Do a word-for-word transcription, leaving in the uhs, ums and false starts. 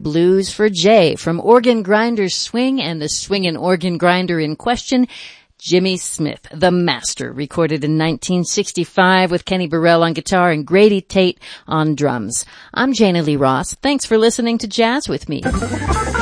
Blues for Jay from Organ Grinder's Swing, and the swingin' organ grinder in question, Jimmy Smith, the master, recorded in nineteen sixty-five with Kenny Burrell on guitar and Grady Tate on drums. I'm Jana Lee Ross. Thanks for listening to Jazz with Me.